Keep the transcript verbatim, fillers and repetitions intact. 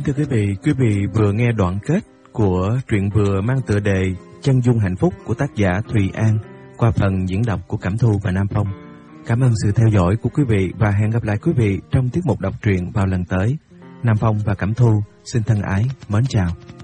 Thưa quý vị, quý vị vừa nghe đoạn kết của truyện vừa mang tựa đề Chân dung hạnh phúc của tác giả Thùy An qua phần diễn đọc của Cẩm Thu và Nam Phong. Cảm ơn sự theo dõi của quý vị và hẹn gặp lại quý vị trong tiết mục đọc truyện vào lần tới. Nam Phong và Cẩm Thu xin thân ái mến chào.